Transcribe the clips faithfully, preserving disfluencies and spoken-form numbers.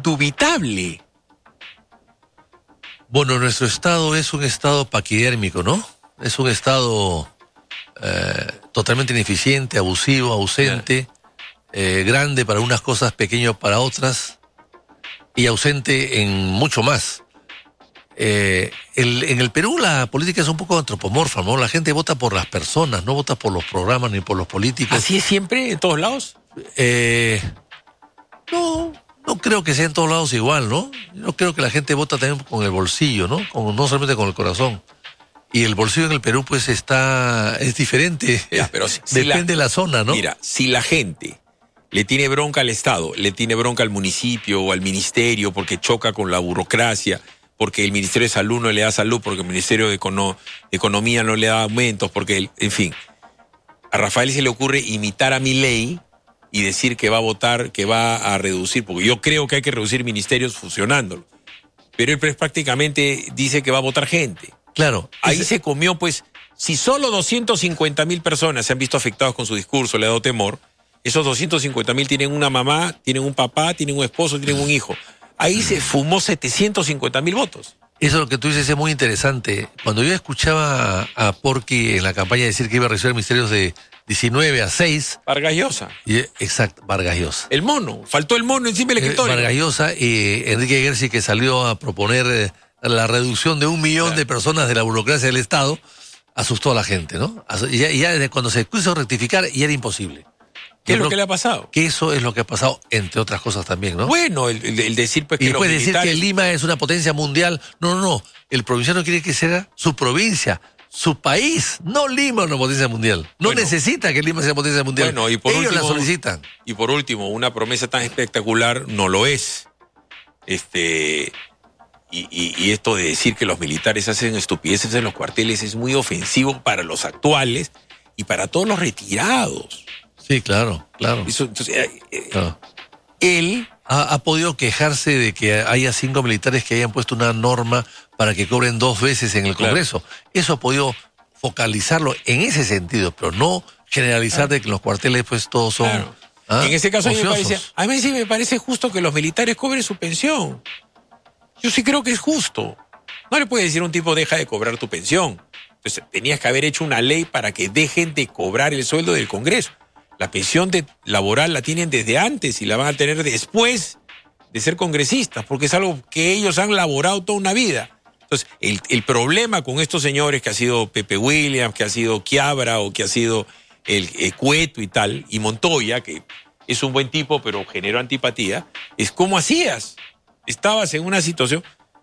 indubitable. Bueno, nuestro estado es un estado paquidérmico, ¿no? Es un estado eh, totalmente ineficiente, abusivo, ausente, eh, grande para unas cosas, pequeño para otras, y ausente en mucho más. Eh, el, en el Perú la política es un poco antropomorfa, ¿no? La gente vota por las personas, no vota por los programas ni por los políticos. ¿Así es siempre, en todos lados? Eh, no, no creo que sea en todos lados igual, ¿no? Yo creo que la gente vota también con el bolsillo, ¿no? Con, no solamente con el corazón. Y el bolsillo en el Perú, pues, está, es diferente. Ya, pero si, Depende si la, de la zona, ¿no? Mira, si la gente le tiene bronca al Estado, le tiene bronca al municipio o al ministerio porque choca con la burocracia, porque el Ministerio de Salud no le da salud, porque el Ministerio de, Econo de Economía no le da aumentos, porque, el, en fin, a Rafael se le ocurre imitar a Milei y decir que va a votar, que va a reducir, porque yo creo que hay que reducir ministerios fusionándolos, pero él pues, prácticamente dice que va a votar gente. Claro. Ahí ese... se comió, pues, si solo doscientas cincuenta mil personas se han visto afectados con su discurso, le ha dado temor, esos doscientas cincuenta mil tienen una mamá, tienen un papá, tienen un esposo, tienen un hijo. Ahí se fumó setecientos cincuenta mil votos. Eso lo que tú dices es muy interesante. Cuando yo escuchaba a, a Porky en la campaña decir que iba a resolver ministerios de diecinueve a seis... Vargas Llosa. Y, exacto, Vargas Llosa. El mono, faltó el mono encima del escritorio. Eh, Vargas Llosa y Enrique Gersi, que salió a proponer eh, la reducción de un millón claro. de personas de la burocracia del Estado, asustó a la gente, ¿no? Y ya, ya desde cuando se quiso rectificar, ya era imposible. ¿Qué es lo que le ha pasado? Que eso es lo que ha pasado, entre otras cosas también, ¿no? Bueno, el, el, el decir pues que y después los militares... decir que Lima es una potencia mundial. No, no, no. El provinciano quiere que sea su provincia, su país, no Lima una potencia mundial. No bueno, necesita que Lima sea potencia mundial. Bueno, y por Ellos último, la solicitan. Y por último, una promesa tan espectacular no lo es. Este... Y, y, y esto de decir que los militares hacen estupideces en los cuarteles es muy ofensivo para los actuales y para todos los retirados. Sí, claro, claro. Eso, entonces, eh, eh, claro. Él ha, ha podido quejarse de que haya cinco militares que hayan puesto una norma para que cobren dos veces en el Congreso. Claro. Eso ha podido focalizarlo en ese sentido, pero no generalizar claro. de que los cuarteles pues todos son claro. ¿ah? En ese caso a mí, me ociosos. parece, a mí sí me parece justo que los militares cobren su pensión. Yo sí creo que es justo. No le puedes decir a un tipo deja de cobrar tu pensión. Entonces tenías que haber hecho una ley para que dejen de cobrar el sueldo del Congreso. La pensión de, laboral la tienen desde antes y la van a tener después de ser congresistas, porque es algo que ellos han laborado toda una vida. Entonces, el, el problema con estos señores que ha sido Pepe Williams, que ha sido Quiabra o que ha sido el, el Cueto y tal, y Montoya, que es un buen tipo pero generó antipatía, es cómo hacías. Estabas en una situación...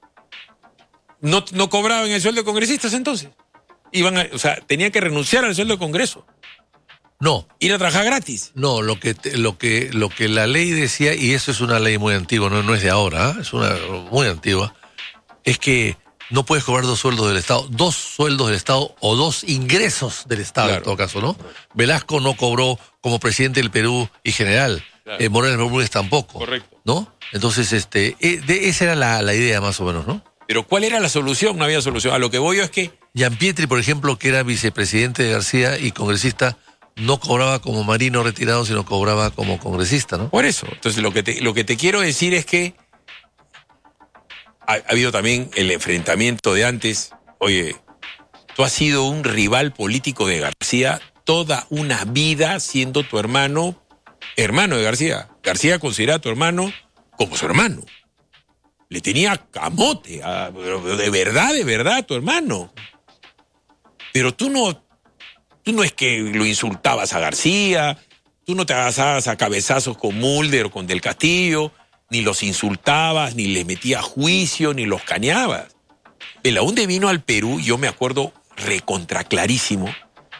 No, no cobraban el sueldo de congresistas entonces. Iban a, o sea, tenían que renunciar al sueldo de Congreso. No. Ir a trabajar gratis. No, lo que, lo que, lo que la ley decía, y eso es una ley muy antigua, no, no es de ahora, ¿eh? Es una muy antigua, es que no puedes cobrar dos sueldos del Estado, dos sueldos del Estado o dos ingresos del Estado, claro. En todo caso, ¿no? Velasco no cobró como presidente del Perú y general, claro. eh, Morales Bermúdez tampoco. Correcto. ¿No? Entonces, este, eh, de, esa era la, la idea más o menos, ¿no? Pero ¿cuál era la solución? No había solución. A lo que voy yo es que... Gianpietri, por ejemplo, que era vicepresidente de García y congresista, no cobraba como marino retirado, sino cobraba como congresista, ¿no? Por eso. Entonces, lo que te, lo que te quiero decir es que ha, ha habido también el enfrentamiento de antes. Oye, tú has sido un rival político de García toda una vida siendo tu hermano, hermano de García. García considera a tu hermano como su hermano. Le tenía camote, a, de verdad, de verdad, a tu hermano. Pero tú no... Tú no es que lo insultabas a García, tú no te agasabas a cabezazos con Mulder o con Del Castillo, ni los insultabas, ni les metías juicio, ni los cañabas. Belaúnde vino al Perú, yo me acuerdo recontraclarísimo,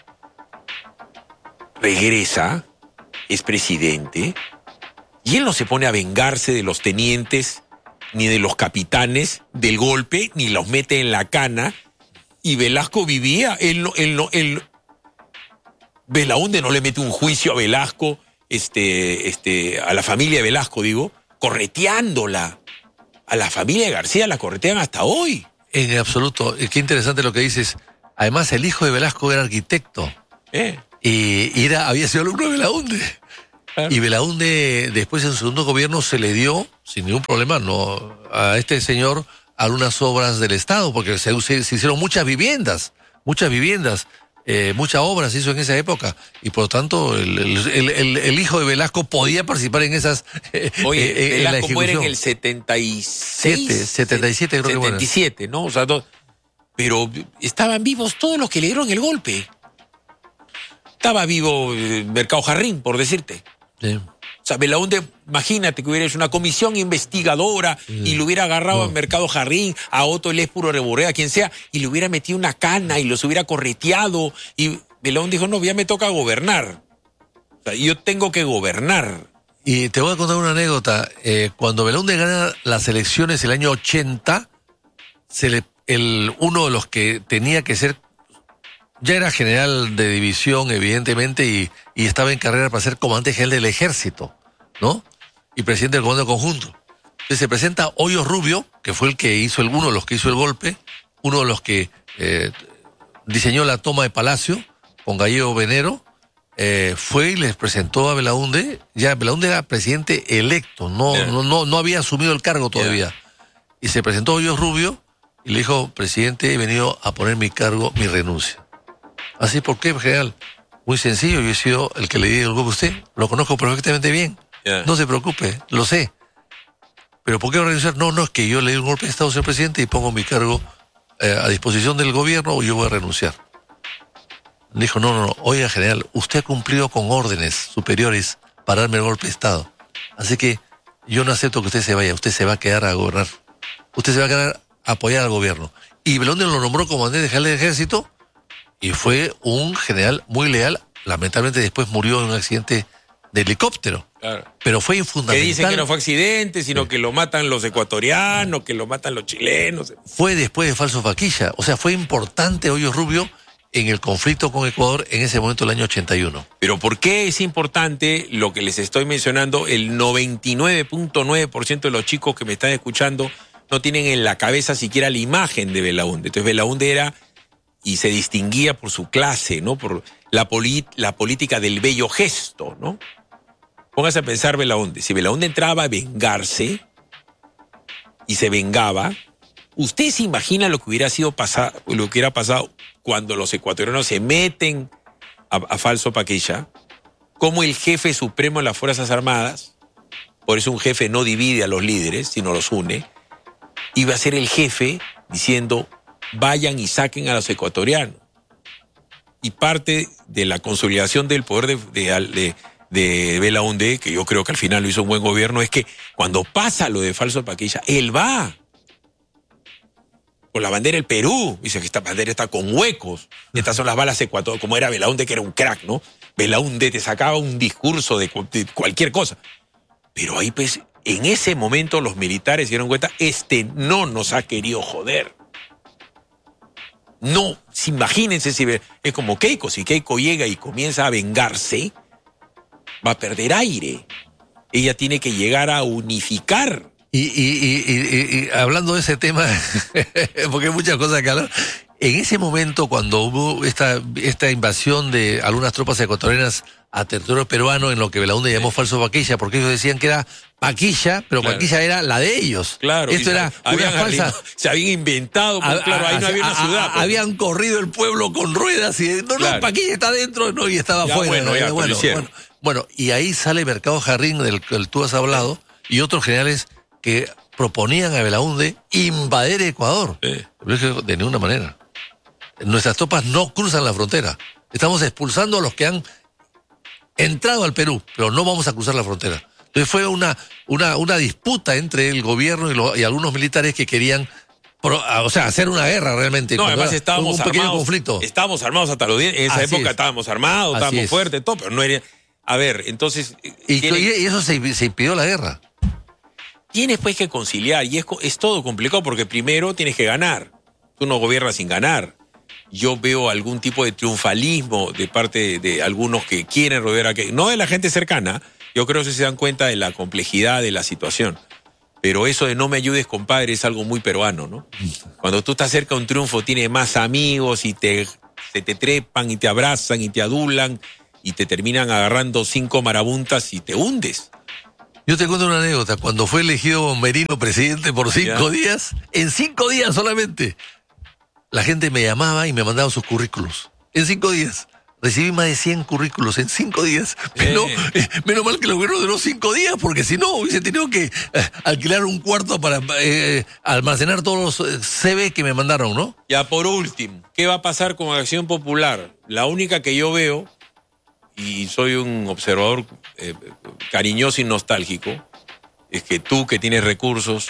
regresa, es presidente, y él no se pone a vengarse de los tenientes, ni de los capitanes del golpe, ni los mete en la cana, y Velasco vivía, él no... Él no él, Belaúnde no le mete un juicio a Velasco, este, este, a la familia de Velasco, digo, correteándola. A la familia de García la corretean hasta hoy. En absoluto. Qué interesante lo que dices. Además, el hijo de Velasco era arquitecto. ¿Eh? Y, y era, había sido alumno de Belaúnde. Claro. Y Belaúnde después en su segundo gobierno se le dio, sin ningún problema, no a este señor algunas obras del Estado, porque se, se, se hicieron muchas viviendas, muchas viviendas, eh, muchas obras se hizo en esa época, y por lo tanto el, el, el, el, el hijo de Velasco podía participar en esas. Eh, Oye, eh, Velasco en muere en el setenta y seis. setenta y siete creo que setenta y siete, ¿no? O sea, do, pero estaban vivos todos los que le dieron el golpe. Estaba vivo eh, Mercado Jarrín, por decirte. Sí. O sea, Belaúnde, imagínate que hubiera hecho una comisión investigadora sí. y le hubiera agarrado no. a Mercado Jarrín, a Otto Lespuro Reborrea, a quien sea, y le hubiera metido una cana y los hubiera correteado. Y Belaúnde dijo, no, ya me toca gobernar. O sea, yo tengo que gobernar. Y te voy a contar una anécdota. Eh, cuando Belaúnde gana las elecciones el año ochenta, se le, el, uno de los que tenía que ser, ya era general de división, evidentemente, y, y estaba en carrera para ser comandante general del ejército, ¿no? Y presidente del comando conjunto. Entonces se presenta Hoyos Rubio, que fue el que hizo el, uno de los que hizo el golpe, uno de los que eh, diseñó la toma de Palacio, con Gallego Venero, eh, fue y les presentó a Belaúnde. Ya Belaúnde era presidente electo, no, yeah. no, no, no había asumido el cargo todavía. Yeah. Y se presentó Hoyos Rubio y le dijo, presidente, he venido a poner mi cargo, mi renuncia. Así, ¿por qué, general? Muy sencillo, yo he sido el que le di el golpe a usted, lo conozco perfectamente bien, yeah. no se preocupe, lo sé. ¿Pero por qué va a renunciar? No, no, es que yo le di un golpe de Estado, señor presidente, y pongo mi cargo eh, a disposición del gobierno o yo voy a renunciar. Dijo, no, no, no, oiga, general, usted ha cumplido con órdenes superiores para darme el golpe de Estado. Así que yo no acepto que usted se vaya, usted se va a quedar a gobernar. Usted se va a quedar a apoyar al gobierno. Y Belaúnde lo nombró comandante general del ejército y fue un general muy leal. Lamentablemente después murió en un accidente de helicóptero. Claro. Pero fue fundamental. Que dicen que no fue accidente, sino sí. que lo matan los ecuatorianos, que lo matan los chilenos. Fue después de Falso Vaquilla. O sea, fue importante Hoyos Rubio en el conflicto con Ecuador en ese momento del año ochenta y uno. Pero ¿por qué es importante lo que les estoy mencionando? El noventa y nueve punto nueve por ciento de los chicos que me están escuchando no tienen en la cabeza siquiera la imagen de Belaúnde. Entonces Belaúnde era y se distinguía por su clase, ¿no? Por la, polit, la política del bello gesto, ¿no? Póngase a pensar Belaúnde. Si Belaúnde entraba a vengarse y se vengaba, ¿usted se imagina lo que hubiera sido pasado, lo que hubiera pasado cuando los ecuatorianos se meten a, a Falso Vaquilla? Como el jefe supremo de las Fuerzas Armadas, por eso un jefe no divide a los líderes, sino los une, iba a ser el jefe diciendo, vayan y saquen a los ecuatorianos. Y parte de la consolidación del poder de, de, de, de Belaúnde, que yo creo que al final lo hizo un buen gobierno, es que cuando pasa lo de Falso Vaquilla, él va con la bandera del Perú. Dice que esta bandera está con huecos. Estas son las balas ecuatorianas, como era Belaúnde, que era un crack, ¿no? Belaúnde te sacaba un discurso de, de cualquier cosa. Pero ahí, pues, en ese momento los militares se dieron cuenta, este no nos ha querido joder. No, si imagínense si es como Keiko, si Keiko llega y comienza a vengarse, va a perder aire. Ella tiene que llegar a unificar. Y, y, y, y, y hablando de ese tema, porque hay muchas cosas que hablar, en ese momento cuando hubo esta, esta invasión de algunas tropas ecuatorianas a territorio peruano, en lo que Belaúnde llamó Falso Vaquilla, porque ellos decían que era Vaquilla, pero claro. Vaquilla era la de ellos. Claro. Esto era una falsa. Se habían inventado, porque, a, claro, ahí no había una a, ciudad. A, habían corrido el pueblo con ruedas y no, claro. no, Vaquilla está dentro, no, y estaba afuera. Bueno, ya, bueno, bueno, bueno, y ahí sale Mercado Jarrín, del que tú has hablado, y otros generales que proponían a Belaúnde invadir Ecuador. Sí. De ninguna manera. Nuestras tropas no cruzan la frontera. Estamos expulsando a los que han entrado al Perú, pero no vamos a cruzar la frontera. Entonces fue una, una, una disputa entre el gobierno y, lo, y algunos militares que querían, pro, o sea, hacer una guerra realmente. No, además estábamos un pequeño armados, conflicto. Estábamos armados hasta los diez. En esa Así época es. estábamos armados, Así estábamos es. fuertes, todo, pero no era. A ver, entonces. Y, tiene, y eso se, se impidió la guerra. Tienes pues que conciliar, y es, es todo complicado porque primero tienes que ganar. Tú no gobiernas sin ganar. Yo veo algún tipo de triunfalismo de parte de, de algunos que quieren rodear a que, no de la gente cercana, yo creo que se dan cuenta de la complejidad de la situación. Pero eso de no me ayudes, compadre, es algo muy peruano, ¿no? Cuando tú estás cerca de un triunfo, tienes más amigos y te, se te trepan y te abrazan y te adulan y te terminan agarrando cinco marabuntas y te hundes. Yo te cuento una anécdota. Cuando fue elegido Merino presidente por cinco ya. días, en cinco días solamente, la gente me llamaba y me mandaba sus currículos. En cinco días. Recibí más de cien currículos en cinco días. Pero, eh. Eh, menos mal que el gobierno duró cinco días, porque si no hubiese tenido que eh, alquilar un cuarto para eh, almacenar todos los C V que me mandaron, ¿no? Ya por último, ¿qué va a pasar con Acción Popular? La única que yo veo, y soy un observador eh, cariñoso y nostálgico, es que tú que tienes recursos,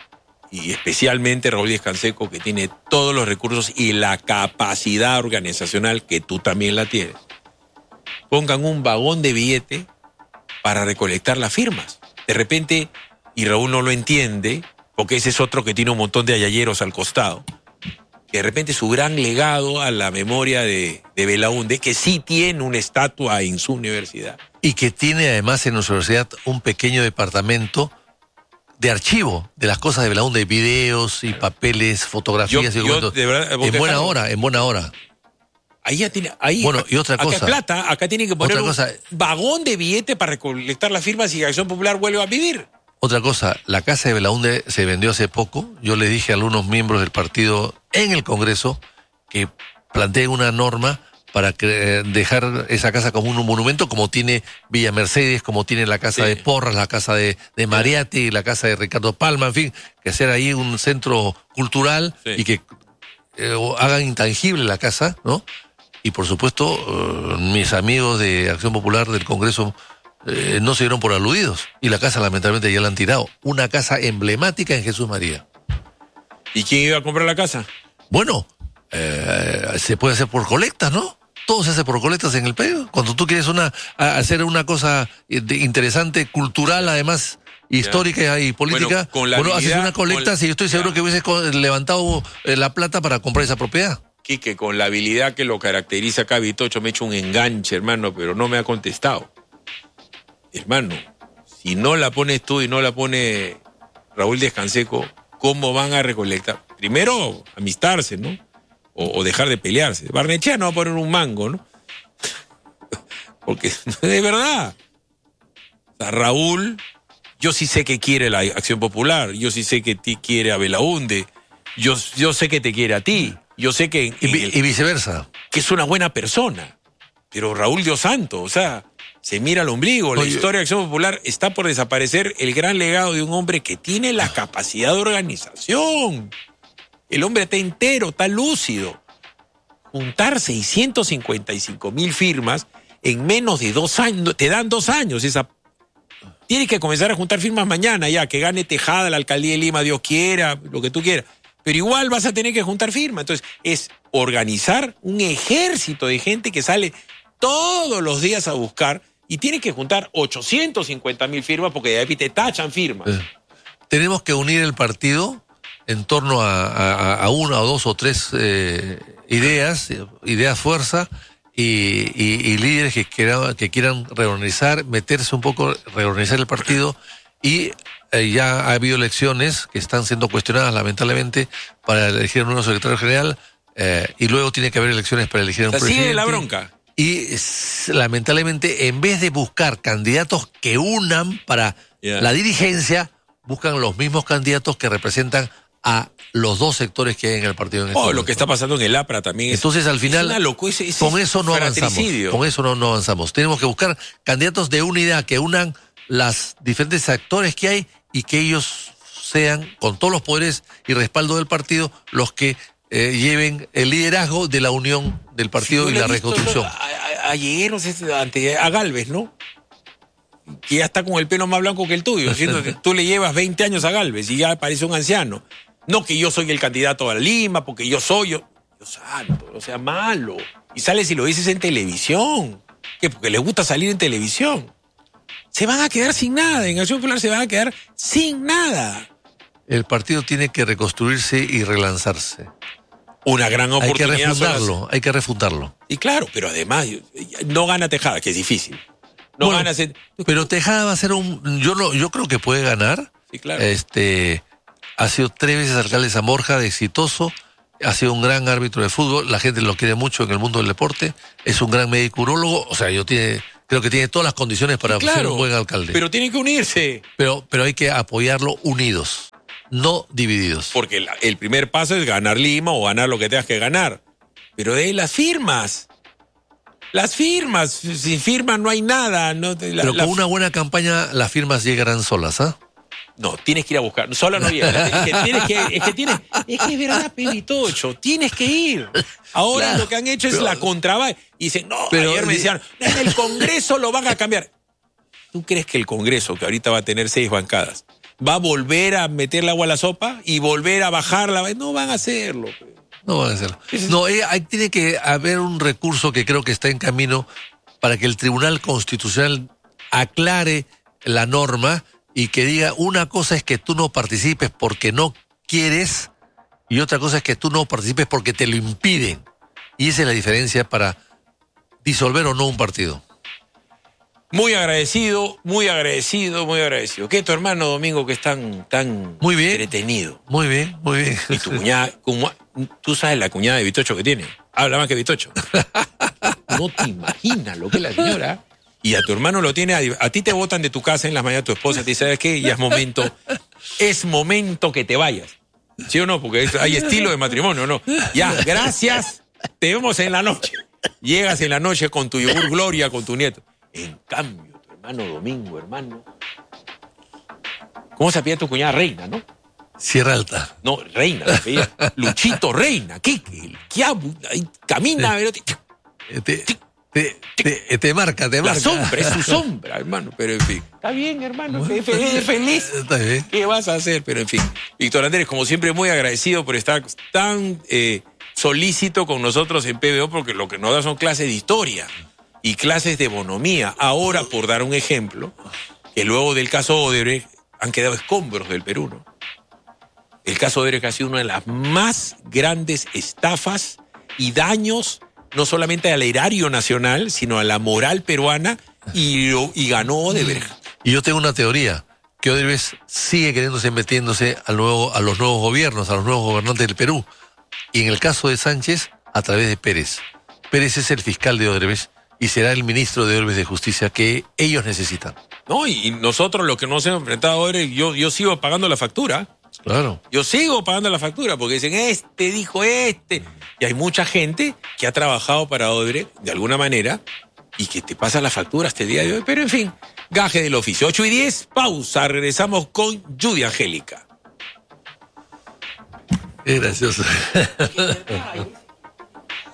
y especialmente Raúl Díaz Canseco, que tiene todos los recursos y la capacidad organizacional que tú también la tienes, pongan un vagón de billete para recolectar las firmas. De repente, y Raúl no lo entiende, porque ese es otro que tiene un montón de ayayeros al costado, que de repente su gran legado a la memoria de, de Belaúnde, que sí tiene una estatua en su universidad. Y que tiene además en nuestra universidad un pequeño departamento de archivo de las cosas de Belaúnde, videos y papeles, fotografías yo, y documentos. Yo, de verdad, en buena dejarlo. hora, en buena hora. Ahí ya tiene, ahí, bueno, y otra acá cosa. Acá es plata, acá tienen que poner otra un cosa, vagón de billete para recolectar las firmas y Acción Popular vuelve a vivir. Otra cosa, la casa de Belaúnde se vendió hace poco. Yo le dije a algunos miembros del partido en el Congreso que planteen una norma para que, eh, dejar esa casa como un monumento, como tiene Villa Mercedes, como tiene la casa sí. de Porras, la casa de, de Mariatti, la casa de Ricardo Palma, en fin, que sea ahí un centro cultural sí. y que eh, hagan intangible la casa, ¿no? Y por supuesto, eh, mis amigos de Acción Popular del Congreso eh, no se dieron por aludidos. Y la casa lamentablemente ya la han tirado. Una casa emblemática en Jesús María. ¿Y quién iba a comprar la casa? Bueno, eh, se puede hacer por colectas, ¿no? Todo se hace por colectas en el país. Cuando tú quieres una hacer una cosa interesante, cultural, además histórica ya. y política, bueno, con la bueno haces una colecta, si yo estoy seguro ya. que hubieses levantado la plata para comprar esa propiedad. Quique, con la habilidad que lo caracteriza acá, Vitocho, me he hecho un enganche, hermano, pero no me ha contestado. Hermano, si no la pones tú y no la pone Raúl Díaz Canseco, ¿cómo van a recolectar? Primero, amistarse, ¿no? O, o dejar de pelearse. Barnechea no va a poner un mango, ¿no? Porque, de verdad. O sea, Raúl, yo sí sé que quiere la Acción Popular, yo sí sé que ti quiere a Belaúnde, yo, yo sé que te quiere a ti, yo sé que... Y, el, y viceversa. Que es una buena persona. Pero Raúl Dios santo, o sea, se mira al ombligo. La Oye, historia de Acción Popular está por desaparecer el gran legado de un hombre que tiene la capacidad de organización. El hombre está entero, está lúcido. Juntar seiscientas cincuenta y cinco mil firmas en menos de dos años, te dan dos años. Esa... Tienes que comenzar a juntar firmas mañana ya, que gane Tejada, la alcaldía de Lima, Dios quiera, lo que tú quieras. Pero igual vas a tener que juntar firmas. Entonces, es organizar un ejército de gente que sale todos los días a buscar y tiene que juntar ochocientas cincuenta mil firmas porque de ahí te tachan firmas. Eh, tenemos que unir el partido en torno a, a, a una o dos o tres eh, ideas, ideas fuerza y, y, y líderes que quieran, que quieran reorganizar, meterse un poco, reorganizar el partido y eh, ya ha habido elecciones que están siendo cuestionadas lamentablemente para elegir un nuevo secretario general eh, y luego tiene que haber elecciones para elegir un presidente. Sigue la bronca. Y lamentablemente en vez de buscar candidatos que unan para yeah. la dirigencia, buscan los mismos candidatos que representan a los dos sectores que hay en el partido. En este oh, momento. Lo que está pasando en el APRA también. Entonces, es, al final, es una locura, ese, ese con eso no avanzamos. Con eso no, no avanzamos. Tenemos que buscar candidatos de unidad que unan las diferentes actores que hay y que ellos sean, con todos los poderes y respaldo del partido, los que eh, lleven el liderazgo de la unión del partido sí, y la reconstrucción. Ayer, no sé, ante, a Gálvez, ¿no? Que ya está con el pelo más blanco que el tuyo. Siendo que tú le llevas veinte años a Gálvez y ya parece un anciano. No que yo soy el candidato a Lima, porque yo soy yo. Dios santo, no sea malo. Y sales y lo dices en televisión. ¿Qué? Porque les gusta salir en televisión. Se van a quedar sin nada. En Acción Popular se van a quedar sin nada. El partido tiene que reconstruirse y relanzarse. Una gran oportunidad. Hay que refundarlo, hay que refundarlo. Y claro, pero además no gana Tejada, que es difícil. No bueno, gana ser... Pero Tejada va a ser un... Yo, no, yo creo que puede ganar. Sí, claro. Este, ha sido tres veces alcalde de San Borja, de exitoso. ha sido un gran árbitro de fútbol, la gente lo quiere mucho en el mundo del deporte, es un gran médico urólogo, o sea, yo tiene, creo que tiene todas las condiciones para claro, ser un buen alcalde. Pero tienen que unirse. Pero, pero hay que apoyarlo unidos, no divididos. Porque el, el primer paso es ganar Lima o ganar lo que tengas que ganar. Pero de ahí las firmas. Las firmas. Sin firmas no hay nada. No, la, pero la, con una buena campaña las firmas llegarán solas, ¿ah? ¿eh? No, tienes que ir a buscar. Solo no llega. Es que tienes que, es que tienes, es que es verdad, Pebitocho. Tienes que ir. Ahora claro, lo que han hecho es pero, la contrabanda. Y dicen, no, pero, ayer me decían, en el Congreso lo van a cambiar. ¿Tú crees que el Congreso, que ahorita va a tener seis bancadas, va a volver a meter el agua a la sopa y volver a bajarla? No van a hacerlo. No van a hacerlo. No, eh, hay, tiene que haber un recurso que creo que está en camino para que el Tribunal Constitucional aclare la norma y que diga, una cosa es que tú no participes porque no quieres y otra cosa es que tú no participes porque te lo impiden. Y esa es la diferencia para disolver o no un partido. Muy agradecido, muy agradecido, muy agradecido. ¿Qué tu hermano Domingo que es tan, tan muy bien, entretenido? Muy bien, muy bien. Y tu cuñada, como, tú sabes la cuñada de Vitocho que tiene. Habla más que Vitocho. No te imaginas lo que es la señora. Y a tu hermano lo tiene, a, a ti te botan de tu casa en las mañanas, tu esposa te dice, ¿sabes qué? Ya es momento, es momento que te vayas. ¿Sí o no? Porque hay estilo de matrimonio, ¿no? Ya, gracias, te vemos en la noche. Llegas en la noche con tu yogur Gloria, con tu nieto. En cambio, tu hermano Domingo, hermano, ¿cómo se apellida tu cuñada? Reina, ¿no? Sierra Alta. No, Reina, se apellida Luchito Reina. ¿Qué? ¿Qué? ¿Qué? Camina, pero... Te, te, te, te marca, te marca. La sombra, es su sombra, hermano, pero en fin. Está bien, hermano, bueno, feliz, feliz. Está bien. ¿Qué vas a hacer? Pero en fin. Víctor Andrés, como siempre, muy agradecido por estar tan eh, solícito con nosotros en P B O, porque lo que nos da son clases de historia y clases de bonomía. Ahora, por dar un ejemplo, que luego del caso Odebrecht han quedado escombros del Perú, ¿no? El caso Odebrecht ha sido una de las más grandes estafas y daños, no solamente al erario nacional, sino a la moral peruana, y, y ganó Odebrecht. Y yo tengo una teoría, que Odebrecht sigue queriéndose metiéndose al nuevo, a los nuevos gobiernos, a los nuevos gobernantes del Perú. Y en el caso de Sánchez, a través de Pérez. Pérez es el fiscal de Odebrecht y será el ministro de Odebrecht de Justicia que ellos necesitan. No, y nosotros los que nos hemos enfrentado a Odebrecht, yo, yo sigo pagando la factura. Claro. Yo sigo pagando la factura porque dicen, este dijo este. Y hay mucha gente que ha trabajado para Odebrecht de alguna manera y que te pasa la factura hasta el día de hoy. Pero en fin, gaje del oficio. ocho y diez, pausa. Regresamos con Judy Angélica. Es gracioso.